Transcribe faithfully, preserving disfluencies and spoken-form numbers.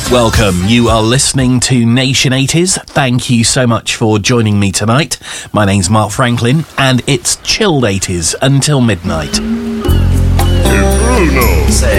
Welcome. You are listening to Nation eighties. Thank you so much for joining me tonight. My name's Mark Franklin, and it's chilled eighties until midnight. Hey Bruno. Say